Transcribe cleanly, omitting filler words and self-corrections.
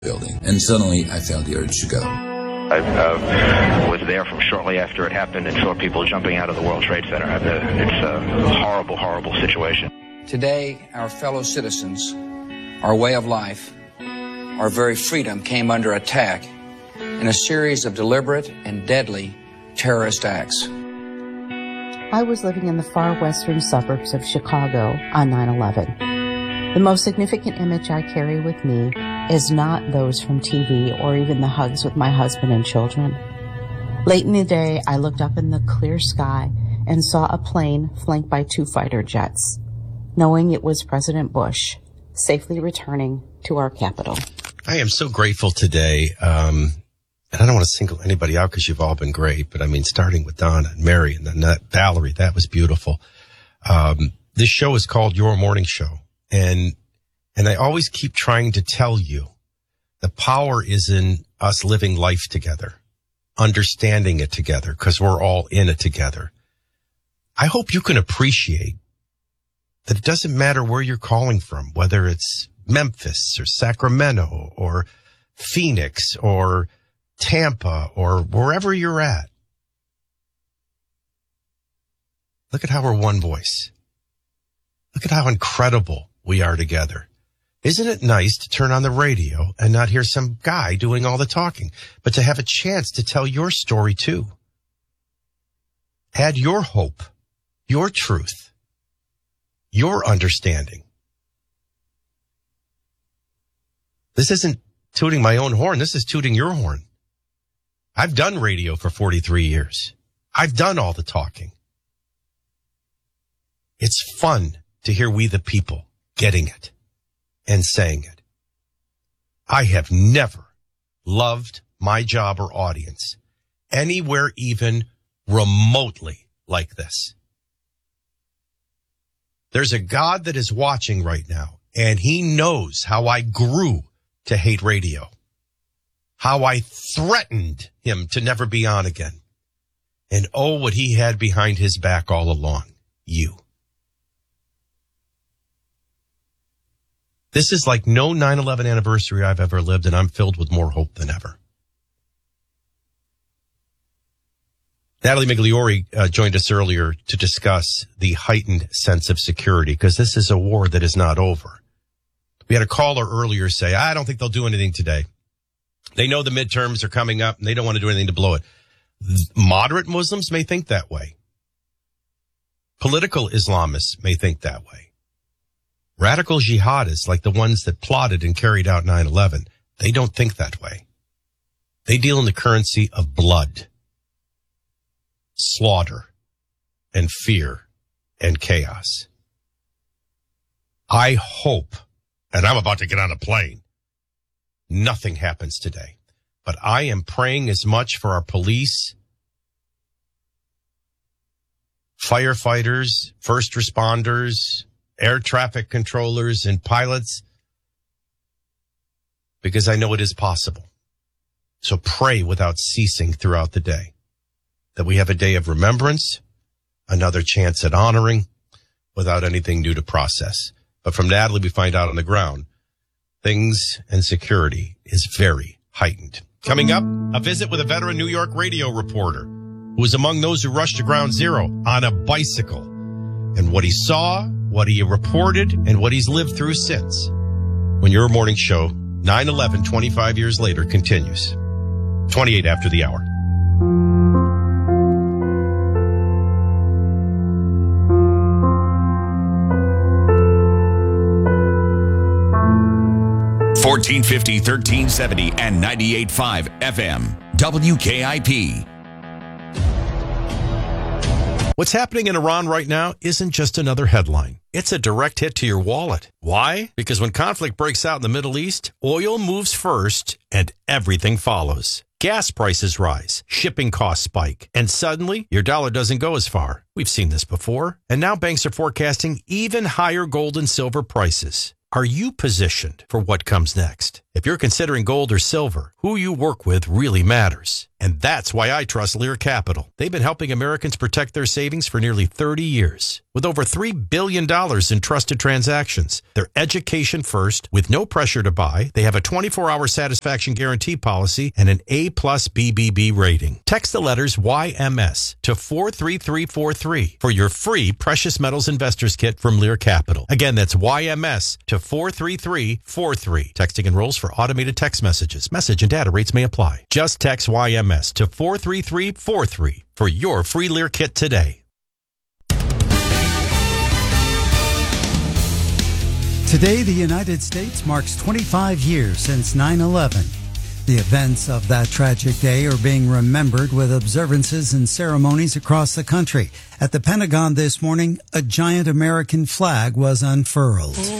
building, and suddenly I felt the urge to go. I was there from shortly after it happened and saw people jumping out of the World Trade Center. It's a horrible, horrible situation. Today, our fellow citizens, our way of life, our very freedom came under attack in a series of deliberate and deadly terrorist acts. I was living in the far western suburbs of Chicago on 9/11. The most significant image I carry with me is not those from TV or even the hugs with my husband and children. Late in the day, I looked up in the clear sky and saw a plane flanked by 2 fighter jets, knowing it was President Bush safely returning to our capital. I am so grateful today. And I don't want to single anybody out because you've all been great, but I mean, starting with Donna and Mary and then Valerie, that was beautiful. This show is called Your Morning Show. And I always keep trying to tell you the power is in us living life together, understanding it together, because we're all in it together. I hope you can appreciate that it doesn't matter where you're calling from, whether it's Memphis or Sacramento or Phoenix or Tampa or wherever you're at. Look at how we're one voice. Look at how incredible we are together. Isn't it nice to turn on the radio and not hear some guy doing all the talking, but to have a chance to tell your story too? Add your hope, your truth, your understanding. This isn't tooting my own horn. This is tooting your horn. I've done radio for 43 years. I've done all the talking. It's fun to hear we the people getting it and saying it. I have never loved my job or audience anywhere even remotely like this. There's a God that is watching right now, and he knows how I grew to hate radio, how I threatened him to never be on again. And oh, what he had behind his back all along, you. This is like no 9/11 anniversary I've ever lived, and I'm filled with more hope than ever. Natalie Migliori joined us earlier to discuss the heightened sense of security, because this is a war that is not over. We had a caller earlier say, I don't think they'll do anything today. They know the midterms are coming up, and they don't want to do anything to blow it. Moderate Muslims may think that way. Political Islamists may think that way. Radical jihadists, like the ones that plotted and carried out 9/11, they don't think that way. They deal in the currency of blood, slaughter, and fear, and chaos. I hope, and I'm about to get on a plane, nothing happens today. But I am praying as much for our police, firefighters, first responders, air traffic controllers, and pilots, because I know it is possible. So pray without ceasing throughout the day that we have a day of remembrance, another chance at honoring, without anything new to process. But from Natalie, we find out on the ground, things and security is very heightened. Coming up, a visit with a veteran New York radio reporter who was among those who rushed to Ground Zero on a bicycle, and what he saw, what he reported, and what he's lived through since. When Your Morning Show, 9/11, 25 years later, continues. 28 after the hour. (1450, 1370, and 98.5 FM. WKIP. What's happening in Iran right now isn't just another headline. It's a direct hit to your wallet. Why? Because when conflict breaks out in the Middle East, oil moves first and everything follows. Gas prices rise, shipping costs spike, and suddenly your dollar doesn't go as far. We've seen this before. And now banks are forecasting even higher gold and silver prices. Are you positioned for what comes next? If you're considering gold or silver, who you work with really matters. And that's why I trust Lear Capital. They've been helping Americans protect their savings for nearly 30 years. With over $3 billion in trusted transactions, they're education first, with no pressure to buy. They have a 24-hour satisfaction guarantee policy and an A+ BBB rating. Text the letters YMS to 43343 for your free Precious Metals Investors Kit from Lear Capital. Again, that's YMS to 43343. Texting enrolls for automated text messages. Message and data rates may apply. Just text YMS to 43343 for your free Lear kit today. Today, the United States marks 25 years since 9/11. The events of that tragic day are being remembered with observances and ceremonies across the country. At the Pentagon this morning, a giant American flag was unfurled.